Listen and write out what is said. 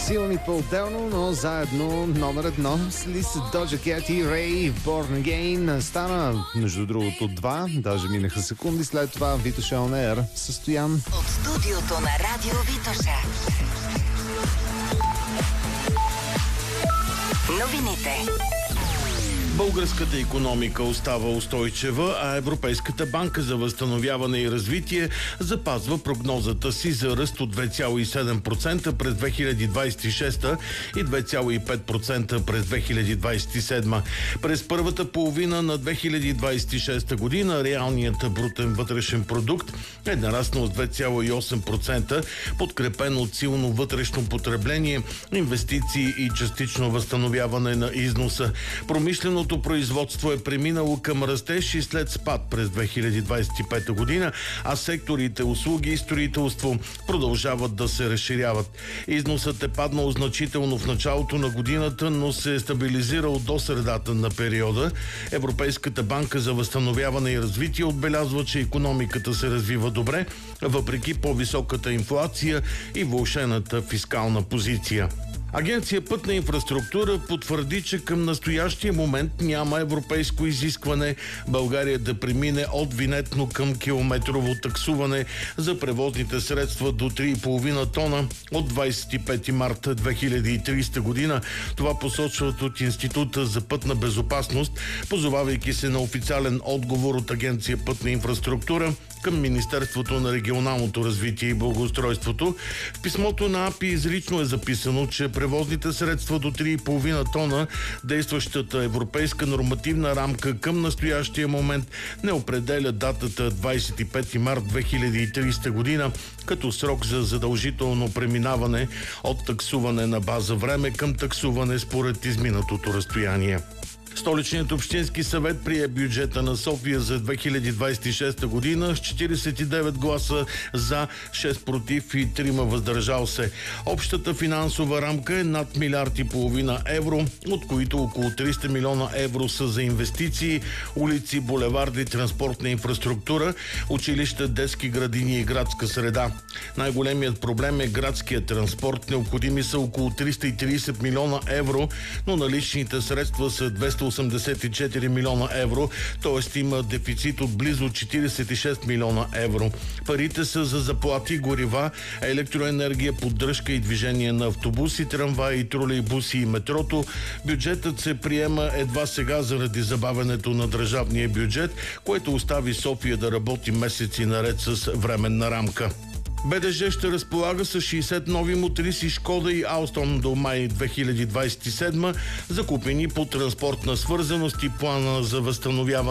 силни по-отделно, но заедно номер едно. След Doja Cat и Ray Born Again стана, между другото, 2, даже минаха секунди. След това Витоша On Air състоян. От студиото на Радио Витоша. Новините. Българската икономика остава устойчива, а Европейската банка за възстановяване и развитие запазва прогнозата си за ръст от 2,7% през 2026 и 2,5% през 2027. През първата половина на 2026 година реалният брутен вътрешен продукт е нараснал с 2,8%, подкрепен от силно вътрешно потребление, инвестиции и частично възстановяване на износа. Промишленото производство е преминало към растеж и след спад през 2025 година, а секторите услуги и строителство продължават да се разширяват. Износът е паднал значително в началото на годината, но се е стабилизирал до средата на периода. Европейската банка за възстановяване и развитие отбелязва, че икономиката се развива добре, въпреки по-високата инфлация и влошената фискална позиция. Агенция Пътна инфраструктура потвърди, че към настоящия момент няма европейско изискване България да премине от винетно към километрово таксуване за превозните средства до 3,5 тона от 25 марта 2030 година. Това посочват от Института за пътна безопасност, позовавайки се на официален отговор от Агенция Пътна инфраструктура към Министерството на регионалното развитие и благоустройството. В писмото на АПИ изрично е записано, че превозните средства до 3,5 тона, действащата европейска нормативна рамка към настоящия момент не определя датата 25 март 2030 година като срок за задължително преминаване от таксуване на база време към таксуване според изминатото разстояние. Столичният общински съвет прие бюджета на София за 2026 година с 49 гласа за, 6 против и 3 въздържал се. Общата финансова рамка е над 1,5 милиарда евро, от които около 300 милиона евро са за инвестиции, улици, булеварди, транспортна инфраструктура, училища, детски градини и градска среда. Най-големият проблем е градският транспорт. Необходими са около 330 милиона евро, но наличните средства са 284 милиона евро, т.е. има дефицит от близо 46 милиона евро. Парите са за заплати, горива, електроенергия, поддръжка и движение на автобуси, трамваи, тролейбуси и метрото. Бюджетът се приема едва сега заради забавянето на държавния бюджет, което остави София да работи месеци наред с временна рамка. БДЖ ще разполага с 60 нови мотриси Шкода и Алстон до май 2027, закупени по транспортна свързаност и плана за възстановяване